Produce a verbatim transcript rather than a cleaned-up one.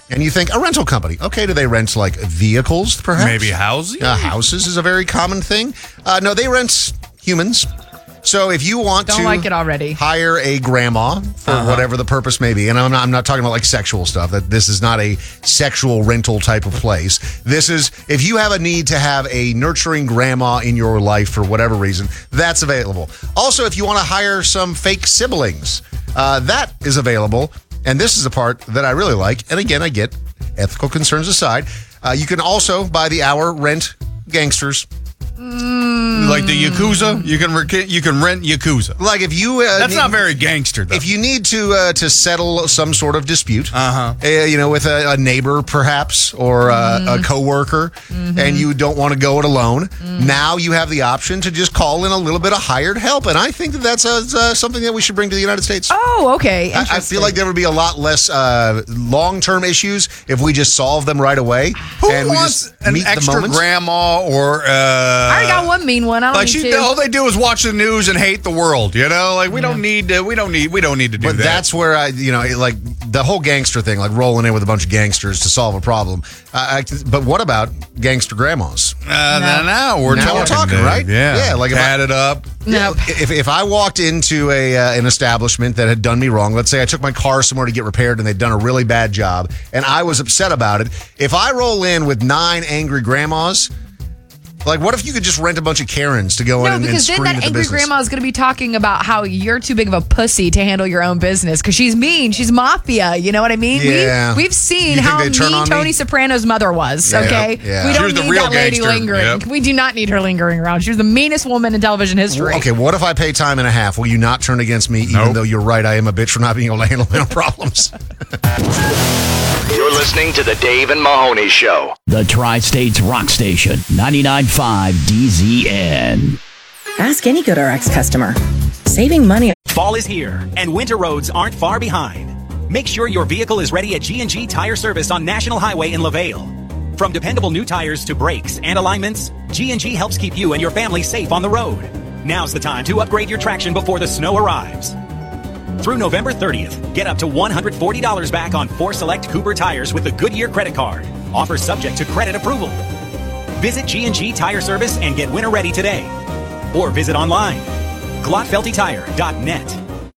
And you think, a rental company. Okay, do they rent, like, vehicles, perhaps? Maybe housing? Uh, houses is a very common thing. Uh, no, they rent humans. So if you want Don't to like it already. hire a grandma for Uh-huh. whatever the purpose may be, and I'm not, I'm not talking about like sexual stuff, that this is not a sexual rental type of place. This is, if you have a need to have a nurturing grandma in your life for whatever reason, that's available. Also, if you want to hire some fake siblings, uh, that is available. And this is the part that I really like. And again, I get ethical concerns aside. Uh, you can also, by the hour, rent gangsters. Like the Yakuza? You can rec- you can rent Yakuza. Like if you... Uh, That's need, not very gangster, though. If you need to uh, to settle some sort of dispute, Uh-huh. uh, you know, with a, a neighbor perhaps, or uh, Mm-hmm. a coworker, and you don't want to go it alone, Mm. now you have the option to just call in a little bit of hired help. And I think that that's uh, uh, something that we should bring to the United States. Oh, okay. I, I feel like there would be a lot less uh, long-term issues if we just solve them right away. Who and we wants just an meet the extra moments. grandma or... Uh, I already got one mean one. I don't Like need she, to. all they do is watch the news and hate the world. You know, like we don't need to. We don't need. We don't need to do But that. that's where I, you know, like the whole gangster thing, like rolling in with a bunch of gangsters to solve a problem. Uh, I, but what about gangster grandmas? Uh, No. now, now we're Now talking, we're talking, dude. right? Yeah, Yeah, like if I- tatted up. Nope. If if I walked into a uh, an establishment that had done me wrong, let's say I took my car somewhere to get repaired and they'd done a really bad job, and I was upset about it. If I roll in with nine angry grandmas. Like, what if you could just rent a bunch of Karens to go in No, and, and because then scream that at the angry business? grandma is going to be talking about how you're too big of a pussy to handle your own business because she's mean. She's mafia. You know what I mean? Yeah. We, we've seen You think how they'd turn mean on me? Tony Soprano's mother was, Yeah, okay? yeah. We She don't was the need real that lady gangster. lingering. Yep. We do not need her lingering around. She was the meanest woman in television history. Okay, what if I pay time and a half? Will you not turn against me, even Nope. though you're right, I am a bitch for not being able to handle my own problems? You're listening to the Dave and Mahoney Show. The Tri-States Rock Station, ninety-nine point five D Z N. Ask any GoodRx customer. Saving money. Fall is here, and winter roads aren't far behind. Make sure your vehicle is ready at G and G Tire Service on National Highway in LaVale. From dependable new tires to brakes and alignments, G and G helps keep you and your family safe on the road. Now's the time to upgrade your traction before the snow arrives. Through November thirtieth, get up to one hundred forty dollars back on four select Cooper tires with the Goodyear credit card. Offer subject to credit approval. Visit G and G Tire Service and get winter ready today. Or visit online, glotfelty tire dot net.